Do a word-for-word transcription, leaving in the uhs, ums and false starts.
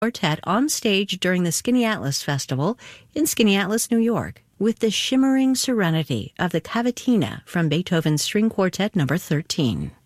Quartet on stage during the Skinny Atlas Festival in Skinny Atlas, New York, with the shimmering serenity of the Cavatina from Beethoven's String Quartet number thirteen.